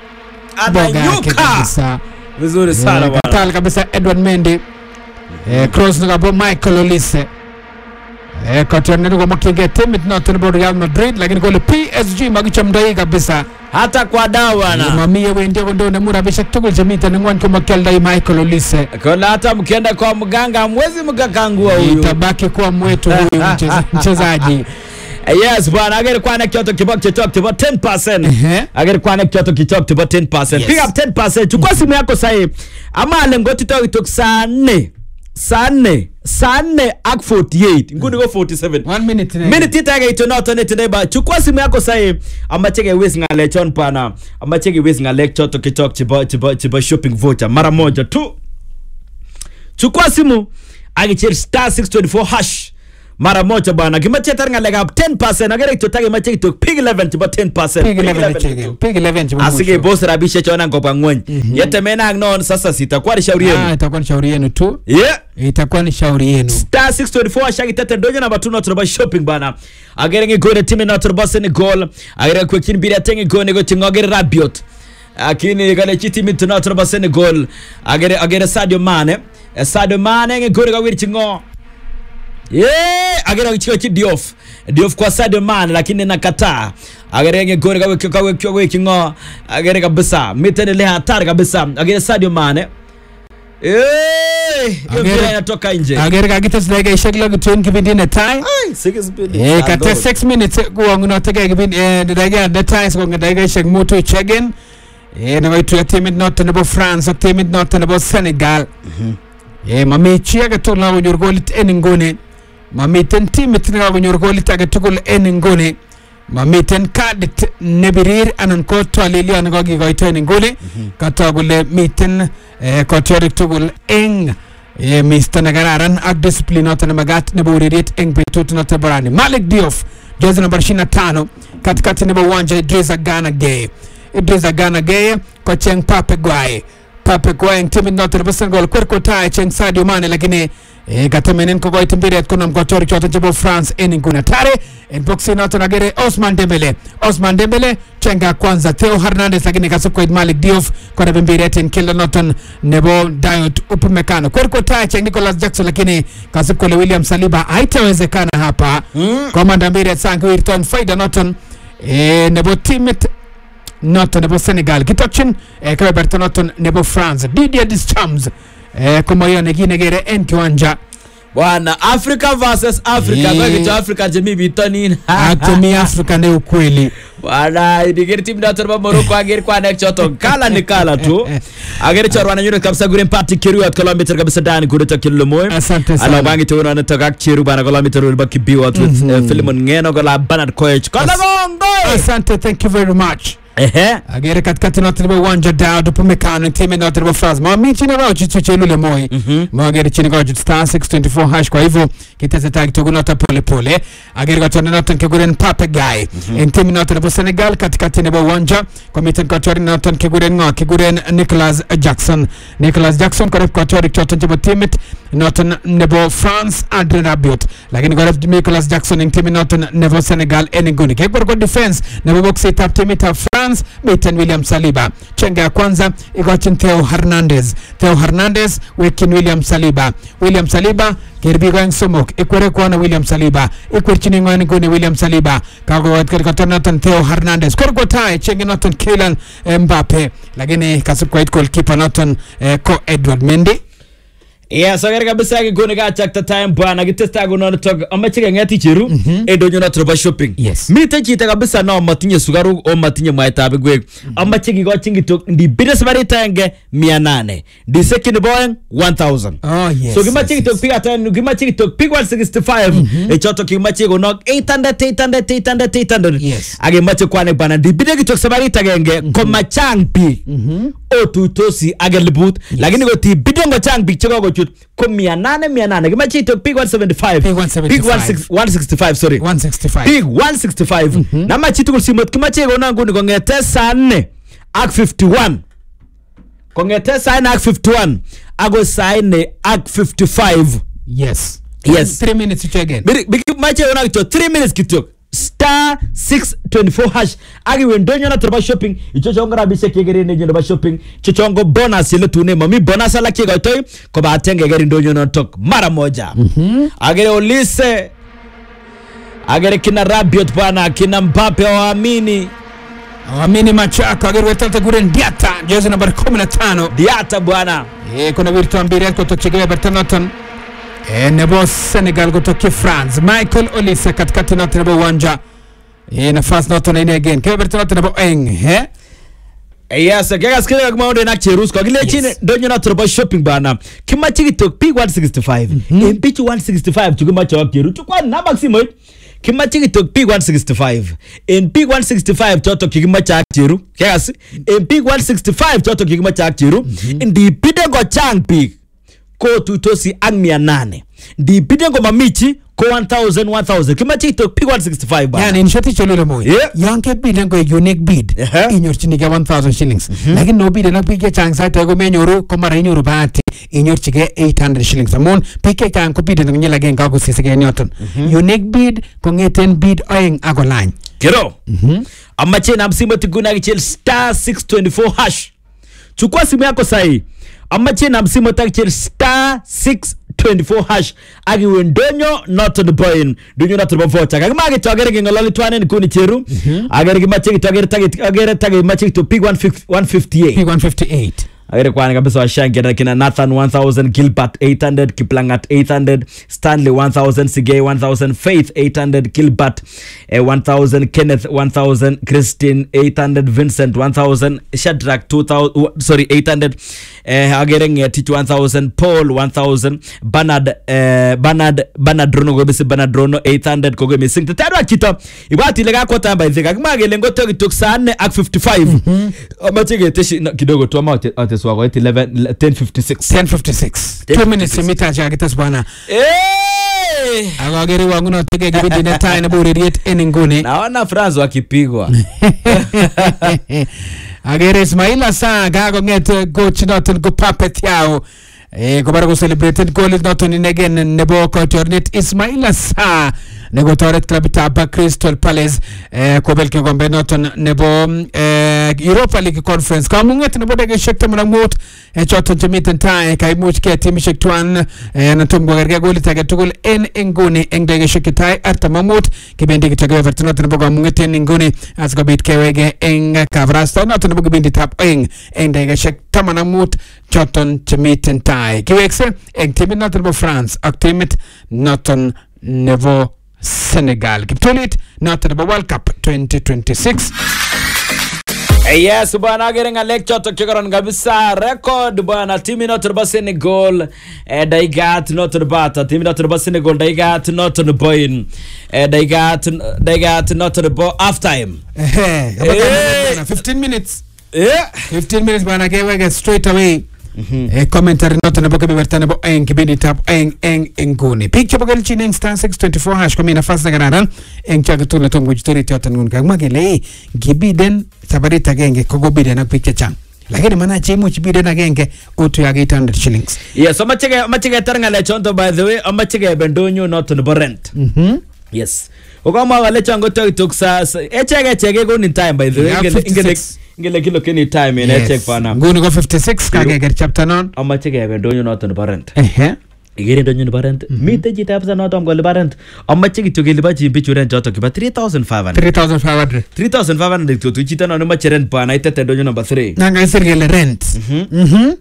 Anayuka. Vizuri sana bwana. Katal kabisa Edward Mendy. Eh cross ngabo Michael Olise. Eh katerne ngo makige timit Norton bo Real Madrid lakini gole P S G magicha mdai kabisa. Hata kwa dawa bwana. Mamie wende ndo ne murabisha tugul jamita ngwan ko makelda Michael Olise. Kola hata mkienda kwa mganga mwezi mkakangua huyu. Itabaki kwa mwetu huyu mchezaji. Yes, bwana agere kwa na kyoto kibok kitok kibo ten percent. Agere kwa na kyoto kitok kibo ten percent. Pick up ten percent. Chukua simu yako sahi. Ama lengo tito kitok saa nne. Saa nne. Sane ak forty-eight nguni go forty-seven one minute minute itaga ito noto nete ba chukua simu yako sasa amachege wezi ngale chon pana amachege wezi ngale choto kitok chiba chiba chiba shopping voucher mara moja tu chukua simu agichir star six twenty-four hash mara moja bana kimache tar ngale ga ten percent agere to tagi mache to pig eleven chiba ten percent pig eleven pig eleven chiba asige boss rabisha chona ngopa ngwony yete mena non sasa sitakuwa shauri yenu ah itakuwa shauri yenu tu yeah itakuwa ni shauri yenu star six twenty-four shagi tete dojo na batu not roba shopping bana agere ngi gore team not roba Senegal agere ko kin bira tengi go nego tingogere Rabiot akini gale chiti mit not roba Senegal agere agere Sadio Mane Sadio Mane ngi gore ga wirchi ngo yeah agere ngi chi Diouf Diouf kwa Sadio Mane lakini nakataa agere ngi gore ga wiki ga wiki wiki ngo agere kabisa mitene le hatari kabisa agere Sadio Mane eh agere inatoka nje agere kagita slega ishagla gutun kibindi ne tai ai six minutes eh kata six minutes kuangu no tege kibindi eh daga the ties ko daga ishag moto chegen eh na waitu ya team not na France team not na Senegal eh mamichi aga to na wonyor golit eningone mamiten team tna wonyor golit aga tugul eningone mamiten kadet nebirir anan ko twalili an gogi goito eningole katagule miten eh kotorik tugul eng eh Mister Nagararan ak discipline not na magat ne buririt eng betut not barani Malik Diouf jezi number ishirini na tano katikati ne uwanja Idrissa Gana Gueye Idrissa Gana Gueye ko Cheng Pape Gueye Pape Gueye timu not na Senegal kwerko ta Cheng Sadio Mane lakini e gatamenen ko goy timbiret ko nam ko tori chota jabo France en nguna tare en boxing not na gere Osman Dembele Osman Dembele chenga kwanza Theo Hernandez lakini kasoko Malik Diouf ko na bimbiret en killa noton nebo Dayot Upamecano kwerko ta Cheng Nicholas Jackson lakini kasoko le William Saliba haitawezekana hapa mm. Komanda mbiret sangu Ayrton faida noton e nebo timit noton nebo Senegal kitochin e kwa Bertonoton nebo France Didier Deschamps eh kama hiyo nyingine gere en kiwanja bwana Africa versus Africa kwa kitu Africa jamii bitoni atemi Africa ni ukweli bwana digere team na turba Morocco agere kwa next choto kala ni kala tu agere charwana nyure kabisa gure party kiru at kilometer kabisa dani gure ta kilo moyo ala bangi tu na taka kiru bana kilometer ul bakibiwa tu Philemon Ngeno gola Bernard Koech kala gongo asante thank you very much ehe agere katikati na tribo wanja Dayot Upamecano timu na tribo France mami chini roho chichuchelu le moi magere chini kwa star six twenty-four hash kwa hivyo kitese tag tugunota pole pole agere kwa tona noton kiguren Pape Gueye en timu na tribo Senegal katikati na wanja kwa miten kwa tori noton kiguren ngo kiguren Nicholas Jackson Nicholas Jackson kwa kwa tori choton timu timu noton nebo France Andre Rabiot lakini kwa Nicholas Jackson en timu noton nebo Senegal eninguni kwa kwa defense nebo boxe tap timu ta France Miten William Saliba chenga ya kwanza igochin Theo Hernandez Theo Hernandez wekin William Saliba William Saliba gerbi going somok ikwere kwa William Saliba ikwerchini ngani ngone William Saliba kago katika tonatan Theo Hernandez kwerko tae chenga noton Kylian Mbappe lakini kasip kwa it goalkeeper noton eh, ko Edward Mendy yeah so gere kabisa ke gone ga chakta time bwana gitesta go non tog amachige ngati chiru mm -hmm. e donyo na troba shopping yes mite chita kabisa na matinye sugaru o matinye maita begwe mm -hmm. amachige go chingi to ndi business bari tange mia nane ndi second boy one thousand oh yes so gimachige yes, to yes. Piga tan gimachige to pig one sixty-five mm -hmm. e choto kimachige go knock eight hundred eight hundred eight hundred eight hundred yes age mache kwane bana ndi business to sabari tagenge mm -hmm. ko machang pi mm -hmm. o tutosi age libut yes. Lakini go ti bidongo chang pi chego go chut ko mia nane mia nane gimachi to pig one seventy-five pig one seventy-five pig one sixty-five sorry one sixty-five pig one sixty-five mm -hmm. na machi tukul simot gimachi go nangu ni ngete sane ak fifty-one ko ngete sane ak fifty-one ago sane ak fifty-five yes yes three minutes to again big machi go nangu three minutes kitok star six twenty-four hash agi wendonyo na troba shopping icho chongo rabise kegere ne nyoba shopping chichongo bonus ile tune mami bonus ala kiga toy ko ba tenge gere ndonyo na tok mara moja mhm agere Olise agere kina Rabiot bana kina Mbappe waamini waamini machaka agere wetata guren Diata jezi number kumi na tano Diata bwana eh kuna virtu mbili ko tochigea Bertonoton eh nebo Senegal kutoka France Michael Olise katikati na nebo uwanja eh nafasi noton ine again kwa Bertonoton nebo eng he Yes, gagas kile kama ndo na cherus kwa kile chini ndonyo na turbo shopping bana. Kimachi kitok P one sixty-five. M P one sixty-five tukimacha wa kiru. Tukwa na maximo. Kimachi kitok P one sixty-five. In P one sixty-five toto kikimacha kiru. Gagas in P one sixty-five toto kikimacha kiru. Ndi pide go chang pig. Ko tutosi ang mia nane. Ndi pide go mamichi ko one thousand one thousand. Kimachi kitok P one sixty-five bana. Yani nishati cholole moy. Yeah. Yanke bid go unique bid. Uh-huh. Inyorchini ke one thousand shillings. Mm-hmm. Lakini no bid na pike chang sa tego menyoru ko mara inyoru bahati. Inyorchike eight hundred shillings. Amon pike chang ko bid ngonyela gen ka ko sisige nyoton. Mm-hmm. Unique bid ko ngeten bid oeng ago line. Kero. Mhm. Amache na msimu tiguna kichel star six twenty-four hash. Chukua simu yako sahi. Amache na msimu takichel star six twenty-four hash. Agi wendonyo not on the point. Dunyo not on the vote. Agi magi to agere ngolali twane ni kuni cheru. Agere gimache to agere tagi agere tagi mache to P one fifty-eight. P one fifty-eight. Agere kwani kabisa washangira kina Nathan one thousand, Gilbert eight hundred, Kiplangat eight hundred, Stanley one thousand, Sigay one thousand, Faith eight hundred, Gilbert uh, one thousand, Kenneth one thousand, Christine eight hundred, Vincent one thousand, Shadrach two thousand, sorry eight hundred, uh, agere ngeti one thousand, Paul one thousand, Bernard uh, Bernard Bernard Rono gobisi Bernard Rono eight hundred kogo missing tetaro akito ibati lega kwa tamba izika kmage lengo toki toksane ak fifty-five amachege teshi kidogo tu ama swako eleven ten fifty-six ten fifty-six two minutes mita cha kitas bwana eh agageri wangu na tege gibidi na time na buririet eningune naona France wakipigwa agere Ismaila sa gago ngete coach noton go papet yao eh ko bara ko celebrated goal noton in again nebo ko tornet Ismaila sa nego toret club taba Crystal Palace eh ko belke gombe noton nebo eh Europa League Conference kamunget nebo dege shekta mnamot eh choton chemiten tai kai much ke team shektwan eh natum go gerge goal tage tugul en enguni eng dege shektai artamamot kibendi kitage Everton noton nebo kamunget en enguni as go bit kewege eng Kavrasta noton nebo kibendi tap eng eng dege shekta mnamot choton chemiten tai kiwekse eng team noton nebo France ak team noton nebo Senegal. Kiptolit not the World Cup twenty twenty-six. Yes, bwana agere ngalek choto kikoron kabisa record bwana timi not the Senegal eh daigat not the bata timi not the Senegal daigat not the boy eh daigat daigat not the bo half time eh fifteen minutes yeah fifteen minutes bwana kewege straight away. Mm-hmm. Eh, commentary noto na boka bibertana bo eng kibindi tap eng eng enguni picture bogal chineng star six twenty-four hash kami nafasi ngararan eng chaga tuna tongo jitori tyotan ngun kag magele gibiden sabarita genge kogo biden ak picture chang lakini mana chimu chibiden agenge utu ya eight hundred shillings. Yes, so machege machege taranga le chonto by the way machege bendonyo noto no rent. Mhm. Yes. Okama wale chango tok tok sa echege chege go in time by the way ingele ingele kilo kini time ene check pana. Nguni go fifty-six kage ger chapter non. Amachege bendonyo noto no rent. Ehe. Igere donyo no rent. Mite jita pesa noto ngole rent. Amachege togele ba jimbi churen choto kiba three thousand five hundred. three thousand five hundred. three thousand five hundred to jita no ma cheren pana itete donyo number three. Nanga isirgele rent. Mhm. Mhm.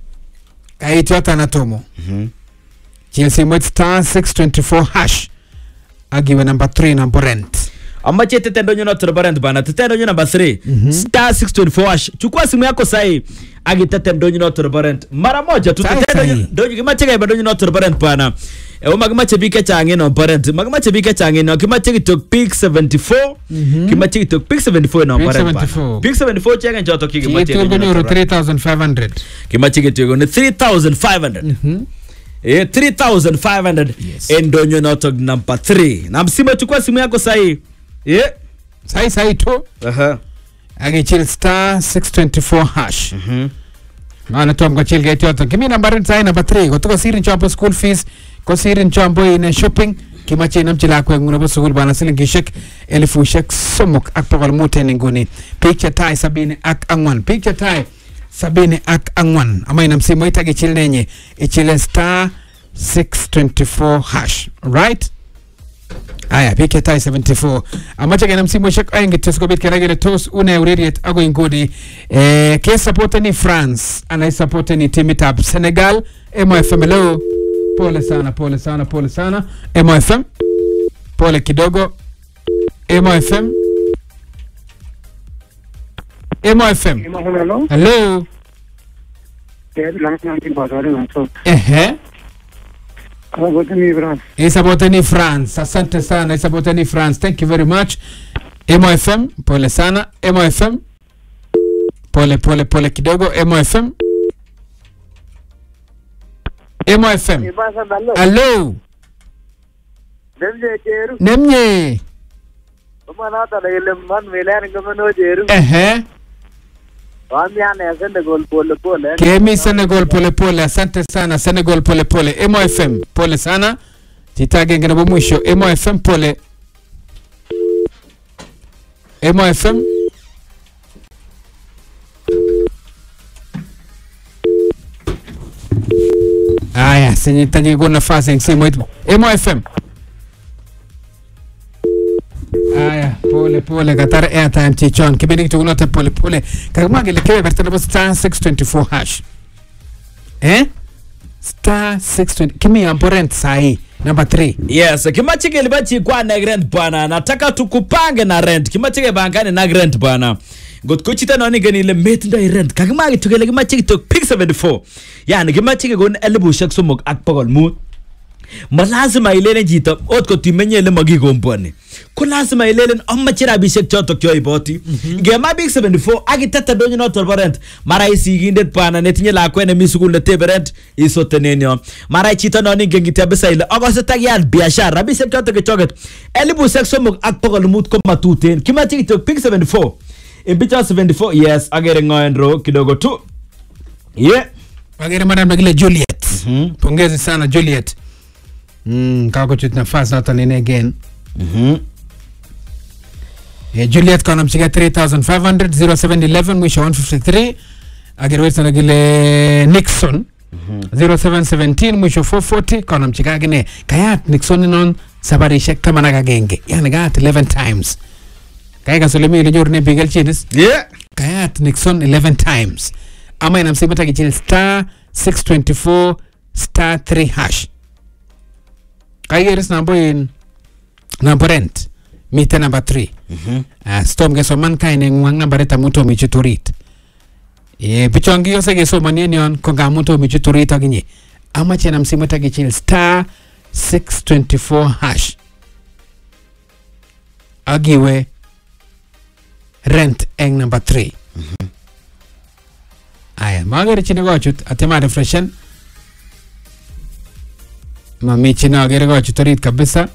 Kai chota na tomo. Mhm. Chelsea with star six twenty-four hash. Agiwe number three number rent. Amache tete ndonyo na turbarent bana tete ndonyo number three mm-hmm. star six twenty-four hash chukua simu yako sahi agi tete ndonyo na turbarent mara moja tu tete ndonyo kimache ga ndonyo na turbarent bana e o magmache bike change no parent magmache bike change no kimache kitok pick seventy-four mm-hmm. kimache kitok pick seventy-four no parent pick seventy-four change njoto kimache ndonyo three thousand five hundred kimache kitok no three thousand five hundred mhm eh three thousand five hundred ndonyo na number three na msimu chukua simu yako sahi yeah. Sai sai to. Aha. Age chill star six twenty-four hash. Mhm. Mana tom ko chill get yoto. Kimi number sai number three. Ko to sirin champo school fees, ko sirin champo in shopping. Kimache nam chila ko nguna bo school bana siling gishek elfu shek somok ak pokol muten nguni. Picture tie sabini ak angwan. Picture tie sabini ak angwan. Ama ina msimu itage chill nenye. E chill star six twenty-four hash. Right? Aya pike tai seventy-four amache gena msimu shek ainge tesko bit keragere tos una urediet ago ingodi eh ke support ni France ana support ni team tab Senegal M F M hello pole sana pole sana pole sana M F M pole kidogo M F M Emo F M. Hello. Hello. Ehe. Sabotani France. Isabotani France. Asante sana Isabotani France. Thank you very much. Emo F M. Pole sana. Emo F M. Pole pole pole kidogo. Emo F M. Emo F M. Hello. Nemje Jeru. Nemje. Mana ta le man velan gomano Jeru. Ehe. Wamiana Senegal pole pole. Kemi Senegal pole pole. Asante sana Senegal pole pole. Emo F M. Pole sana. Jitage ngene bo mwisho. Emo F M pole. Emo F M. Aya, senyita nyego nafasi nsimu itu. Emo F M. Aya, pole pole katara airtime chichon. Kibidi kitu kunote pole pole. Kagumage lekewe bertana star six twenty-four hash. Eh? Star six twenty. Kimi amporent sahi. Number three. Yes, kimachike libachi kwa na rent bana. Nataka tukupange na rent. Kimachike bankane na rent bana. Got kuchita nani gani le metinda rent. Kagumage tukele kimachike tuk pick seventy-four. Yani kimachike gon elibu shak sumok akpagol mood. Malazima ilele jita ot ko timenye le magi gompone ko lazima ilele amma chira bishek choto kyo iboti ngema big seventy-four agi tata donyo no torrent mara isi gindet pana netinye la kwene misukul le teberent iso tenenyo mara chita no ni ngengite besa ile ogose tagyal biashara bishek choto ke choget elibu sekso mok akpogol mut ko matuten kimati to big seventy-four e bicha seventy-four yes agere ngoendro kidogo tu yeah agere madam bagile Juliet pongezi sana Juliet. Mm, kako chut nafasi hata nene again. Mhm. Eh, Juliet kona mchika three thousand five hundred zero seven eleven mwisho one fifty-three. Agirwesa na gile Nixon zero seven seventeen mwisho four forty kona mchika agine kayat Nixon non sabarishe kama nakagenge. Yani kayat eleven times. Kaya kasolemi ile jor ne bigel chinis. Yeah. Kayat Nixon eleven times. Ama inamsibita kichil star six twenty-four star three hash. Kaya res number in number rent meter number three. Mhm. Ah storm geso man kai ne ngwang number eta muto michiturit. E pichongi yose geso maneni on konga muto michiturit aginye. Ama chena msimu tagichil star six twenty-four hash. Agiwe rent eng number three. Mhm. Aya magere chine gochut atema refreshen. Mami china agere go chutarit kabisa.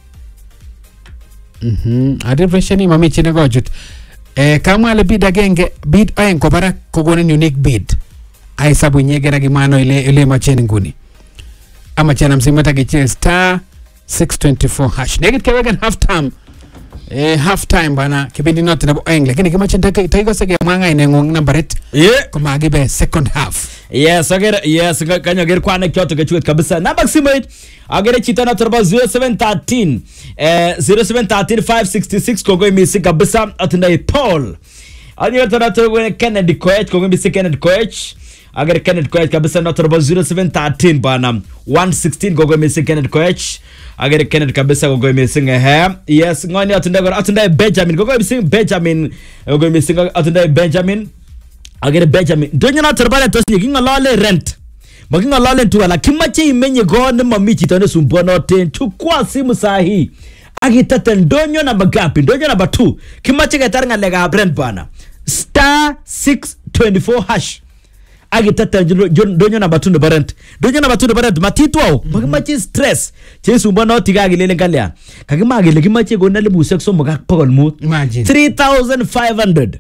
Mhm. Ade freshani mami china go chut. Eh kama ale bid agenge bid ayen ko barak ko gonen unique bid. Ai sabu nyegera gimano ile ile macheni nguni. Ama chana msimata giche star six twenty-four hash. Negit kewegen half time. Eh half time bana kibindi not na ayen lakini kama chenda taigo sege mwanga ine ngong numberit. Yeah. Kuma agibe second half. Yes, agere yes kanyo gere kwa na kyoto kechuet kabisa. Na maximate agere chita na turbo zero seven one three eh zero seven one three five six six kogo imisi kabisa atunda Paul. Agere tana turbo Kennedy Koech kogo imisi Kennedy Koech. Agere Kennedy Koech kabisa na turbo zero seven one three bana one sixteen kogo imisi Kennedy Koech. Agere Kennedy kabisa kogo imisi he. Yes, ngoni atunda gora atunda Benjamin kogo imisi Benjamin kogo imisi atunda Benjamin. Agere Benjamin donyo na turbale tosi kinga lale rent makinga lale tu ala kimache imenye gone mami chitone sumbono ten chukwa simu sahi agitata donyo na magapi donyo na batu kimache getaranga lega rent bana star six twenty-four hash agitata donyo na batu no rent donyo na batu no rent matitwa makimache stress che sumbono tiga gilele kalya kakimagile kimache gone lebu sexo mogak pogol mut Imagine three thousand five hundred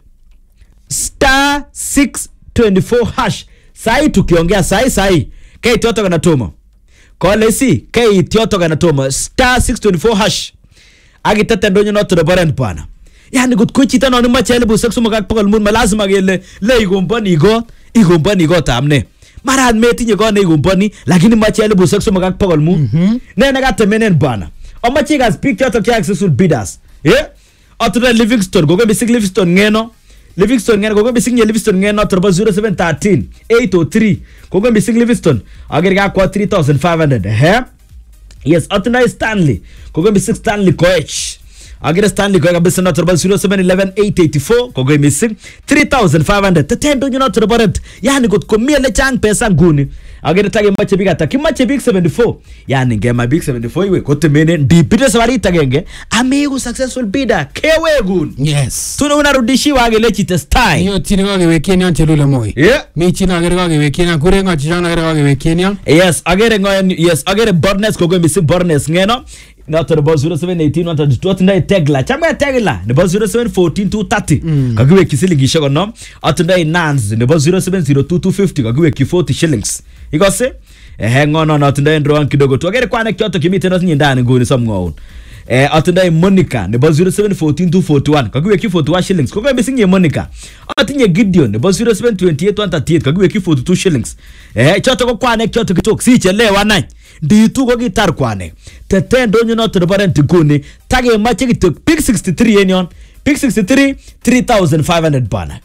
star six twenty-four hash. Sai tukiongea sai sai kai tioto kana tuma kole si kai tioto kana tuma star six twenty-four hash agitata ndonyo noto dobarent pana yani gut kuchita no ma chele bu sexo magak pagol mun malazima gele le igombani igo igombani igo tamne marad metinye go ne igombani lakini ma chele bu sexo magak pagol mun ne na gatemenen bana o ma chiga speak tioto kya accessul bidas eh otra Livingston go go bisig Livingston ngeno Livingston ngene gogo bising Livingston ngene turbo zero seven one three eight oh three gogo bising Livingston agere kwa three thousand five hundred he yes atuna Stanley gogo bising Stanley Koech agere Stanley ko kabisa noto bo zero seven one one eight eight four ko go missing three thousand five hundred tetendo you noto bo rent yani kot ko miele chang pesa nguni agere tage mache big ata kimache big seventy-four yani ngema big seventy-four iwe ko temene ndipite safari tagenge amigo successful bidder kewegun yes tuna unarudishiwa agele chite style hiyo tini kwa gewekeni an chelule moi yeah mi china agere kwa gewekeni an kure ngo chana agere kwa gewekeni an yes agere ngo yes agere Bornes ko go missing Bornes ngeno noto bo zero seven one eight one two two ndai tegla chama tegla ne bo zero seven one four two thirty kagiwe kisilingi shoko no atundai Nans ne bo zero seven zero two two fifty kagiwe ki forty shillings igose eh ngono no atundai ndro kidogo tu agere kwane kyoto kimite no nyindani nguni somngo eh atundai Monica ne bo zero seven one four two four one kagiwe ki forty-one shillings ko mbe sinye Monica atinye Gideon ne bo zero seven two eight one three eight kagiwe ki forty-two shillings eh kyoto ko kwane kyoto kitok si chelewa nai nditu ko gitar kwane tetendo nyo no to barent guni tage mache kitok pick sixty-three enyon pick sixty-three three thousand five hundred bana